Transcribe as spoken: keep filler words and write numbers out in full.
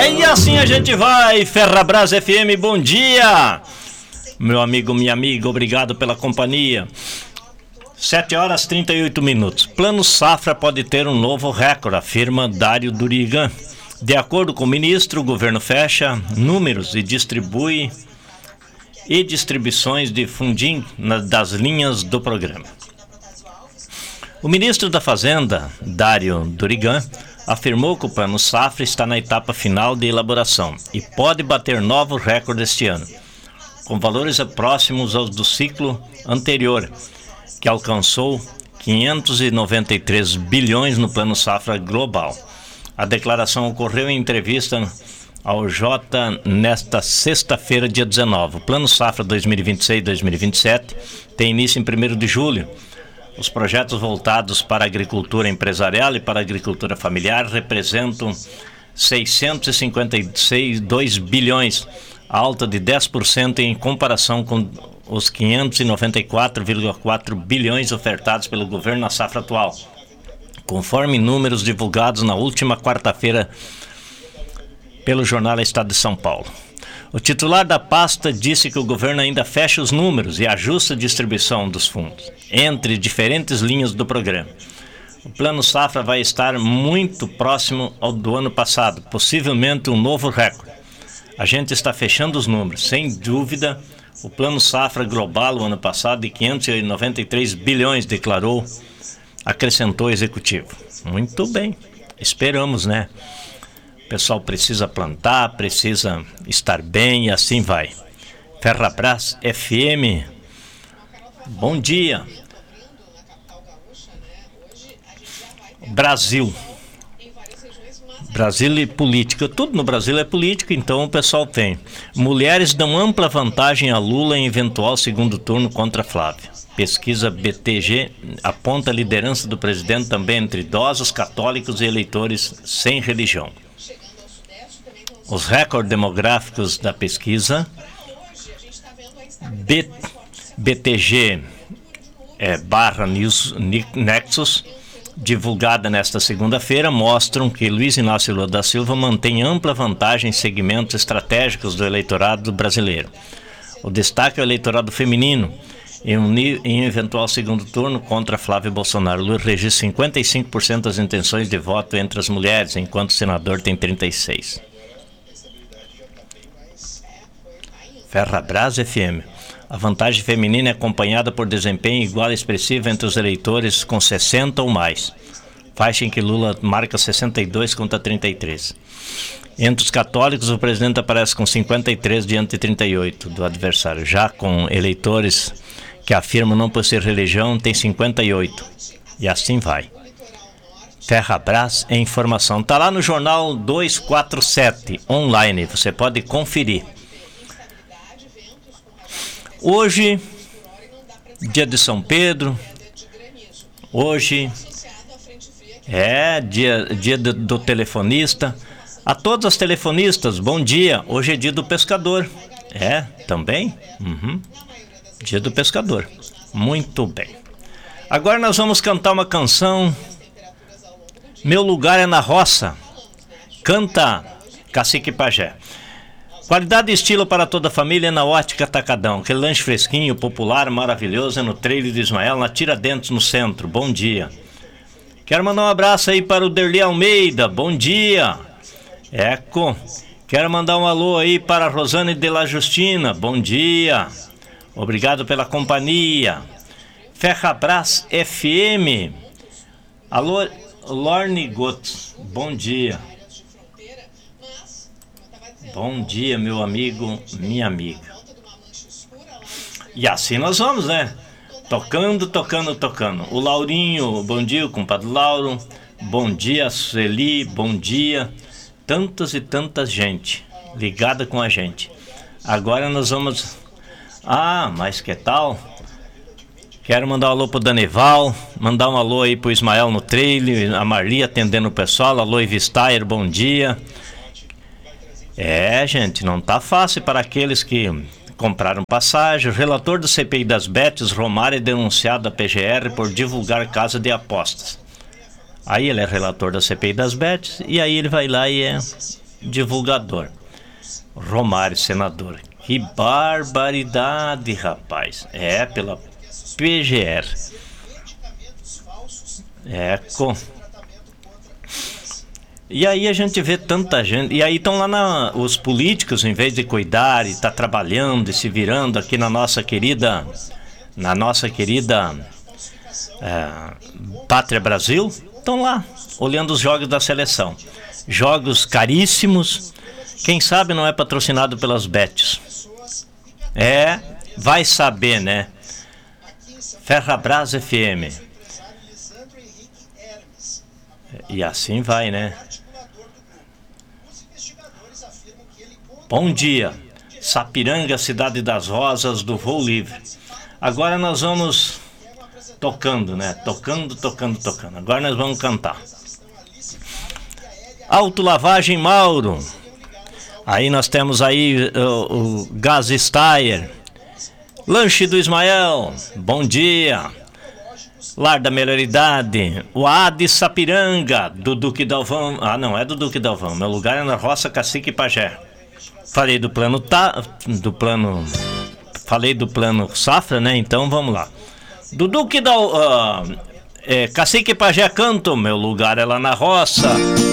E assim a gente vai. Ferrabras F M, bom dia. Meu amigo, minha amiga, obrigado pela companhia. sete horas e trinta e oito minutos. Plano Safra pode ter um novo recorde, afirma Dário Durigan. De acordo com o ministro, o governo fecha números e distribui e distribuições de fundim na, das linhas do programa. O ministro da Fazenda, Dário Durigan, afirmou que o Plano Safra está na etapa final de elaboração e pode bater novo recorde este ano, com valores próximos aos do ciclo anterior, que alcançou quinhentos e noventa e três bilhões no Plano Safra Global. A declaração ocorreu em entrevista ao J nesta sexta-feira, dia dezenove. O Plano Safra dois mil e vinte e seis a dois mil e vinte e sete tem início em primeiro de julho. Os projetos voltados para a agricultura empresarial e para a agricultura familiar representam seiscentos e cinquenta e dois bilhões, alta de dez por cento em comparação com os quinhentos e noventa e quatro vírgula quatro bilhões ofertados pelo governo na safra atual, conforme números divulgados na última quarta-feira pelo jornal Estado de São Paulo. O titular da pasta disse que o governo ainda fecha os números e ajusta a distribuição dos fundos entre diferentes linhas do programa. O Plano Safra vai estar muito próximo ao do ano passado, possivelmente um novo recorde. A gente está fechando os números, sem dúvida. O Plano Safra Global, o ano passado, de quinhentos e noventa e três bilhões, declarou, acrescentou o executivo. Muito bem, esperamos, né? O pessoal precisa plantar, precisa estar bem e assim vai. Ferrabras F M, bom dia. Brasil. Brasil e política. Tudo no Brasil é política, então o pessoal tem. Mulheres dão ampla vantagem a Lula em eventual segundo turno contra Flávia. Pesquisa B T G aponta a liderança do presidente também entre idosos, católicos e eleitores sem religião. Os recordes demográficos da pesquisa B, BTG é, barra News Nexus, divulgada nesta segunda-feira, mostram que Luiz Inácio Lula da Silva mantém ampla vantagem em segmentos estratégicos do eleitorado brasileiro. O destaque é o eleitorado feminino, em um, em um eventual segundo turno contra Flávio Bolsonaro. Lula registra cinquenta e cinco por cento das intenções de voto entre as mulheres, enquanto o senador tem trinta e seis por cento. Ferrabras F M. A vantagem feminina é acompanhada por desempenho igual e expressivo entre os eleitores com sessenta ou mais. Faixa em que Lula marca sessenta e dois contra trinta e três. Entre os católicos, o presidente aparece com cinquenta e três diante de trinta e oito do adversário. Já com eleitores que afirmam não possuir religião, tem cinquenta e oito. E assim vai. Ferrabras é informação. Está lá no jornal duzentos e quarenta e sete, online. Você pode conferir. Hoje, dia de São Pedro, hoje é dia, dia do, do telefonista. A todos os telefonistas, bom dia. Hoje é dia do pescador. É, também? Uhum. Dia do pescador. Muito bem. Agora nós vamos cantar uma canção. Meu lugar é na roça. Canta Cacique Pajé. Qualidade e estilo para toda a família na Ótica Atacadão. Aquele lanche fresquinho, popular, maravilhoso é no Trailer de Ismael, na Tiradentes, no centro. Bom dia. Quero mandar um abraço aí para o Derli Almeida. Bom dia. Eco. Quero mandar um alô aí para a Rosane de la Justina. Bom dia. Obrigado pela companhia. Ferrabras F M. Alô, Lorne Gotts. Bom dia. Bom dia, meu amigo, minha amiga. E assim nós vamos, né? Tocando, tocando, tocando. O Laurinho, bom dia, o compadre Lauro. Bom dia, Sueli, bom dia. Tantas e tantas gente ligada com a gente. Agora nós vamos... Ah, mas que tal? Quero mandar um alô pro Danival, mandar um alô aí pro Ismael no trailer, a Marli atendendo o pessoal. Alô, Ivistair, bom dia. É, gente, não tá fácil para aqueles que compraram passagem. O relator do C P I das Betes, Romário, é denunciado à P G R por divulgar casa de apostas. Aí ele é relator da C P I das Betes e aí ele vai lá e é divulgador. Romário, senador. Que barbaridade, rapaz. É, pela P G R. É, com... E aí a gente vê tanta gente. E aí estão lá na, os políticos, em vez de cuidar e tá trabalhando e se virando aqui na nossa querida, na nossa querida é, Pátria Brasil, estão lá olhando os jogos da seleção. Jogos caríssimos. Quem sabe não é patrocinado pelas bets. É, vai saber, né? Ferrabras F M. E assim vai, né? Bom dia. Sapiranga, Cidade das Rosas, do Voo Livre. Agora nós vamos tocando, né? Tocando, tocando, tocando. Agora nós vamos cantar. Autolavagem Mauro. Aí nós temos aí o, o Gás Steyr. Lanche do Ismael. Bom dia. Lar da Melhor Idade. O A de Sapiranga, do Duque Dalvão. Ah, não, é do Duque Dalvão. Meu lugar é na Roça Cacique e Pajé. Falei do plano tá, do plano, falei do plano Safra, né? Então vamos lá. Do Duque Dal, uh, é, Cacique e Pajé canto. Meu lugar é lá na roça.